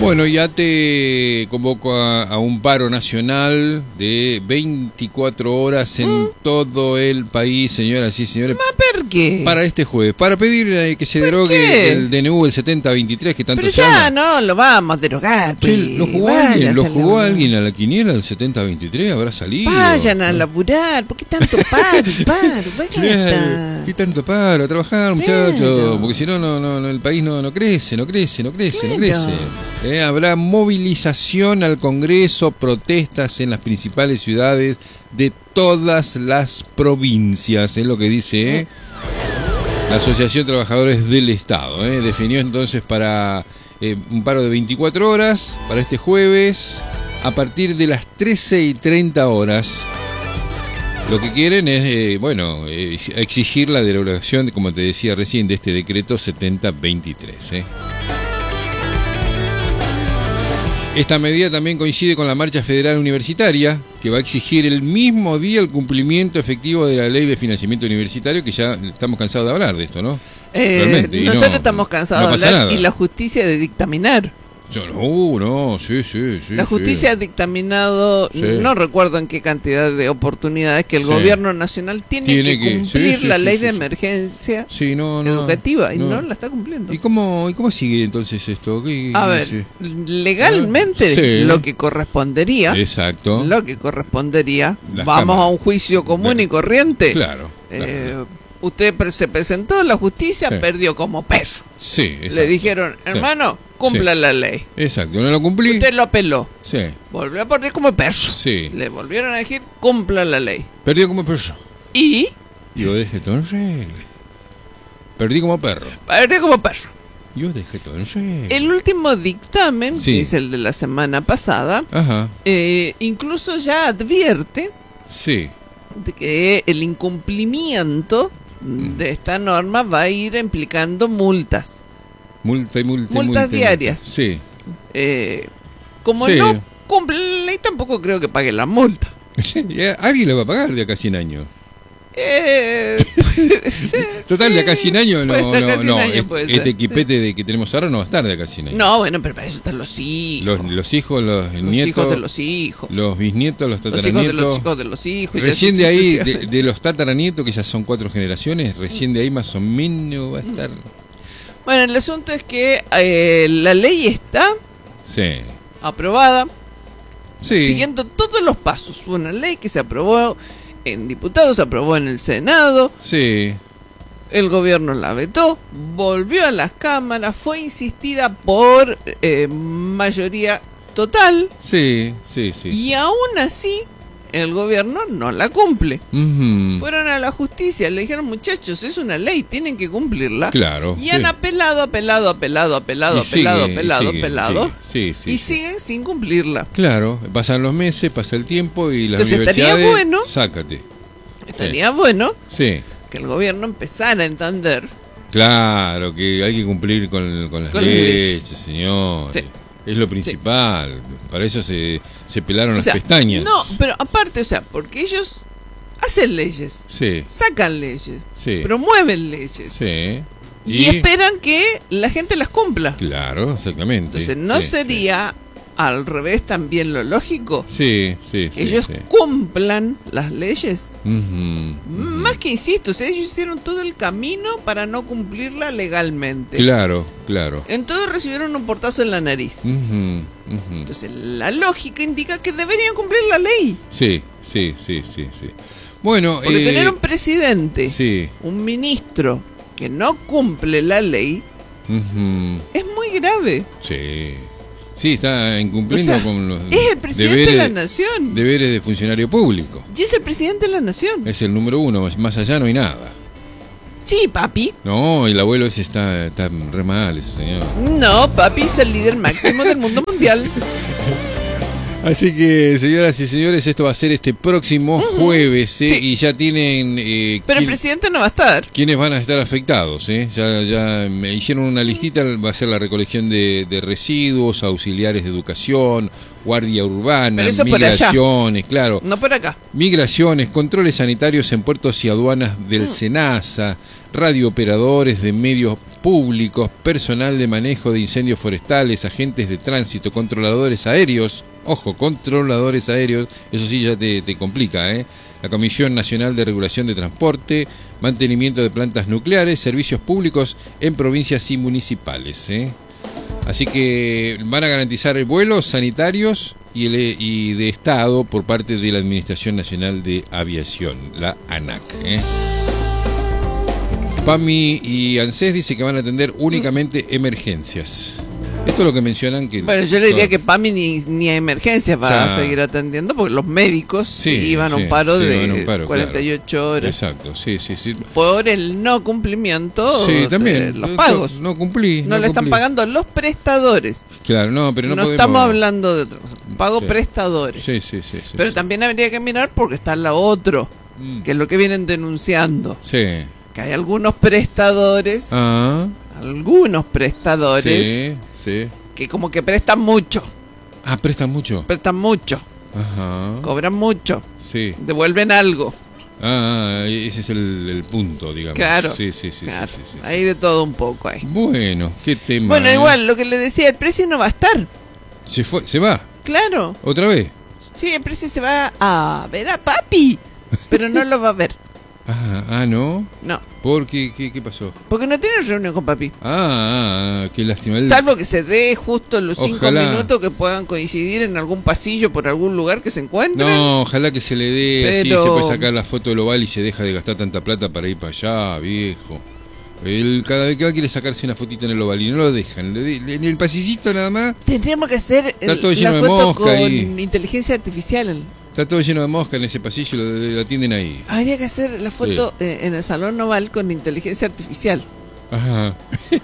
Bueno, ya te convoco a un paro nacional de 24 horas en todo el país, señoras y señores. ¿Por qué? Para este jueves, para pedir que se derogue el DNU, el 7023, que tanto pero se ya llama. no, lo vamos a derogar. Che, ¿lo jugó alguien a la quiniela del 7023? ¿Habrá salido? Vayan a laburar, ¿por qué tanto paro? Claro, ¿qué tanto paro? A trabajar, muchachos, porque si no, el país no crece. Habrá movilización al Congreso, protestas en las principales ciudades de todas las provincias, es lo que dice la Asociación de Trabajadores del Estado. Definió entonces para un paro de 24 horas para este jueves a partir de las 13:30 horas. Lo que quieren es, exigir la derogación, como te decía recién, de este decreto 7023. Esta medida también coincide con la marcha federal universitaria, que va a exigir el mismo día el cumplimiento efectivo de la ley de financiamiento universitario, que ya estamos cansados de hablar de esto, ¿no? Realmente. Nosotros estamos cansados de hablar, y la justicia de dictaminar. Sí. La justicia ha dictaminado, no recuerdo en qué cantidad de oportunidades, que el gobierno nacional tiene que cumplir la ley de emergencia educativa y no la está cumpliendo. ¿Y cómo sigue entonces esto? A ver, legalmente lo que correspondería, vamos a un juicio común y corriente. Claro. Usted se presentó, la justicia perdió como perro. Sí, exacto. Le dijeron, hermano, cumpla la ley. Exacto, no lo cumplí. Usted lo apeló. Sí. Volvió a perder como perro. Sí. Le volvieron a decir, cumpla la ley. Perdió como perro. Y yo dejé todo en regla. Perdí como perro. Perdió como perro. Yo dejé todo en regla. El último dictamen, que es el de la semana pasada, incluso ya advierte de que el incumplimiento de esta norma va a ir implicando multas. Multas diarias. Sí. Como no cumple la ley, tampoco creo que pague la multa. Alguien le va a pagar de acá 100 años. Total, de acá 100 años este equipete de que tenemos ahora no va a estar de acá 100 años. No, bueno, pero para eso están los hijos. Los hijos, los nietos. Hijos de los hijos. Los bisnietos, los tataranietos. Los hijos de los hijos. Recién de ahí, de los tataranietos, que ya son 4 generaciones, recién de ahí más o menos va a estar. Bueno, el asunto es que la ley está aprobada, siguiendo todos los pasos. Fue una ley que se aprobó en diputados, se aprobó en el Senado. El gobierno la vetó, volvió a las cámaras, fue insistida por mayoría total. Y aún así el gobierno no la cumple. Fueron a la justicia, le dijeron, muchachos, es una ley, tienen que cumplirla. Y han apelado. Y siguen sin cumplirla. Claro, pasan los meses, pasa el tiempo y las universidades... Estaría bueno que el gobierno empezara a entender. Claro, que hay que cumplir con las leyes, señor. Es lo principal. Para eso se pelaron las pestañas. No, pero aparte, porque ellos hacen leyes, sacan leyes, promueven leyes, y esperan que la gente las cumpla. Claro, exactamente. Entonces, ¿no sería al revés también lo lógico? Ellos cumplan las leyes. Más que insisto, ellos hicieron todo el camino para no cumplirla legalmente. Claro. En todo recibieron un portazo en la nariz. Entonces la lógica indica que deberían cumplir la ley. Bueno, porque tener un presidente, un ministro que no cumple la ley, es muy grave. Sí, está incumpliendo con los es el presidente de la nación. Deberes de funcionario público. Y es el presidente de la nación. Es el número 1, más allá no hay nada. Sí, papi. No, el abuelo ese está re mal, ese señor. No, papi es el líder máximo del mundo mundial. Así que, señoras y señores, esto va a ser este próximo jueves, sí. Y ya tienen... pero el presidente no va a estar. ¿Quiénes van a estar afectados? Ya me hicieron una listita, va a ser la recolección de residuos, auxiliares de educación, guardia urbana, migraciones, claro. No por acá. Migraciones, controles sanitarios en puertos y aduanas del SENASA, radiooperadores de medios públicos, personal de manejo de incendios forestales, agentes de tránsito, controladores aéreos. Ojo, controladores aéreos, eso sí ya te complica, La Comisión Nacional de Regulación de Transporte, mantenimiento de plantas nucleares, servicios públicos en provincias y municipales, Así que van a garantizar vuelos sanitarios y de Estado por parte de la Administración Nacional de Aviación, la ANAC, PAMI y ANSES dice que van a atender únicamente emergencias. Esto es lo que mencionan que... Bueno, yo le diría que PAMI ni a emergencias va a seguir atendiendo, porque los médicos iban a un paro de 48 horas. Exacto, sí. Por el no cumplimiento de los pagos. No cumplí. No le están pagando a los prestadores. Claro, pero no podemos... estamos hablando de otra cosa. Pago prestadores. Sí. Pero también habría que mirar porque está la otro, que es lo que vienen denunciando. Sí. Que hay algunos prestadores... Algunos prestadores que como que prestan mucho. ¿Prestan mucho? Prestan mucho. Ajá. Cobran mucho. Sí. Devuelven algo. Ese es el punto, digamos. Claro. Sí. Hay de todo un poco ahí. Bueno, qué tema. Bueno, igual, lo que le decía, el precio no va a estar. ¿Se va? Claro. ¿Otra vez? Sí, el precio se va a ver a papi, pero no lo va a ver. ¿No? No. ¿Por qué? ¿Qué pasó? Porque no tiene reunión con papi. Qué lástima. Salvo que se dé justo los 5 minutos que puedan coincidir en algún pasillo por algún lugar que se encuentren. No, ojalá que se le dé así, se puede sacar la foto del oval y se deja de gastar tanta plata para ir para allá, viejo. Él cada vez que va quiere sacarse una fotito en el oval y no lo dejan. En el pasillito nada más. Tendríamos que hacer la foto con inteligencia artificial. Está todo lleno de mosca en ese pasillo, lo atienden ahí. Habría que hacer la foto en el salón oval con inteligencia artificial. Ajá.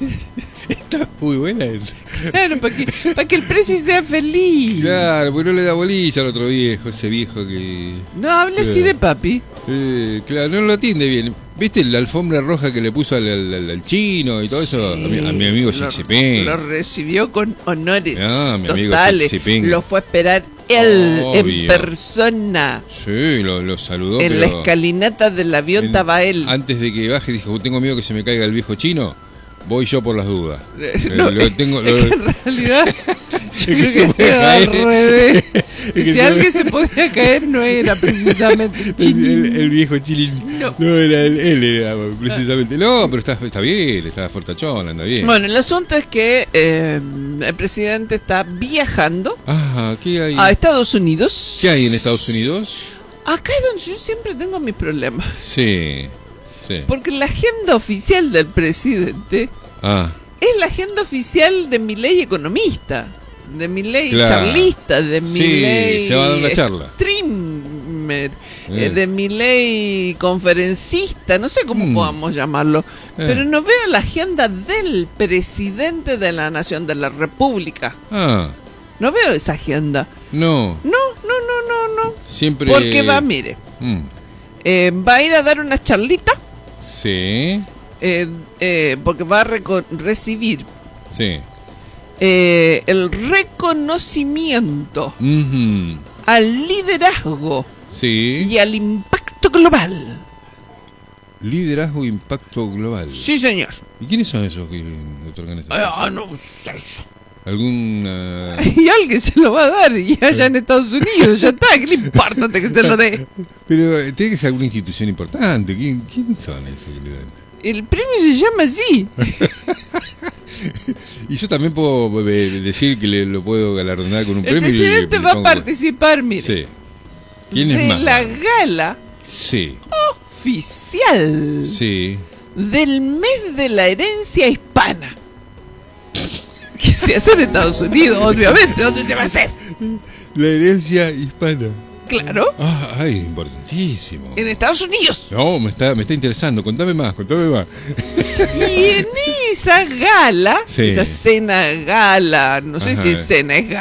Está muy buena esa. Claro, para que el presi sea feliz. Claro, porque no le da bolilla al otro viejo, ese viejo que... No hable así de papi. Claro, no lo atiende bien. ¿Viste la alfombra roja que le puso al chino y todo eso? A mi amigo Xipeng. Lo recibió con honores mi amigo totales. Lo fue a esperar él en persona. Sí, lo saludó. En la escalinata del avión estaba él. Antes de que baje dijo, tengo miedo que se me caiga el viejo chino. Voy yo por las dudas. En realidad si alguien se podía caer no era precisamente el viejo chilín. No era él era precisamente. No, pero está bien, está fortachón, anda bien. Bueno, el asunto es que el presidente está viajando ¿qué hay? A Estados Unidos. ¿Qué hay en Estados Unidos? Acá es donde yo siempre tengo mis problemas. Sí. Porque la agenda oficial del presidente es la agenda oficial de Milei economista, de Milei charlista, de Milei se va a dar una charla. Streamer, de Milei conferencista, no sé cómo podamos llamarlo, pero no veo la agenda del presidente de la nación, de la república. No veo esa agenda. No. Siempre. Porque mire, va a ir a dar una charlita. Sí. Porque va a recibir el reconocimiento al liderazgo y al impacto global. Liderazgo e impacto global. Sí, señor. ¿Y quiénes son esos que otorgan esta cosa? No sé. ¿Alguna...? Y alguien se lo va a dar y allá en Estados Unidos, ya está, ¿qué le importa que se lo dé? Pero tiene que ser alguna institución importante. ¿Quién son esos que le dan? El premio se llama así. Y yo también puedo decir que lo puedo galardonar con un premio. El presidente va a participar, mire. Sí. ¿Quién es más? De la gala oficial del mes de la herencia hispana. Que se hace en Estados Unidos, obviamente. ¿Dónde se va a hacer? La herencia hispana. Claro. Importantísimo. En Estados Unidos. No, me está interesando. Contame más. Y en esa gala, esa cena gala, no sé si es cena, es gala.